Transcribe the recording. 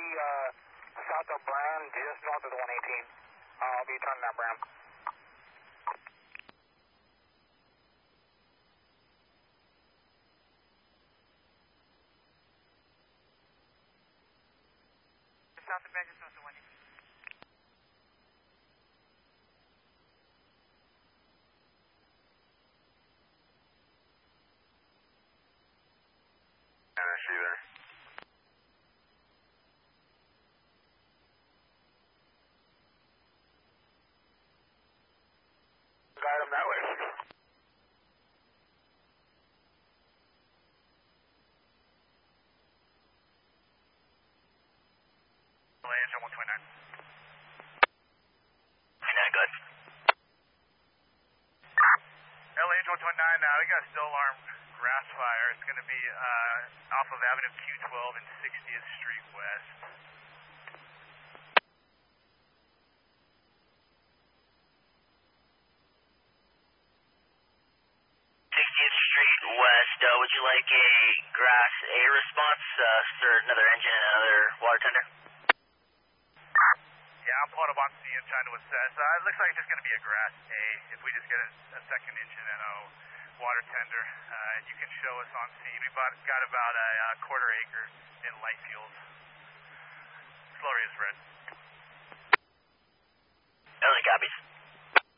south of Brown, just north of the 118. I'll be turning that Brown. South of Brown, just north of the 118. Energy there. Guide him that way. LA engine 129. 29, good. LA engine 129, we got a still alarm grass fire. It's going to be off of Avenue Q12 and 60th Street West. 60th Street West, would you like a grass A response, sir, another engine, another water tender? Yeah, I'm pulling up on C and trying to assess. It looks like it's just going to be a grass A. If we just get a second engine and a water tender, you can show us on C. We've got about a quarter acre in light fields. Slow rate is red.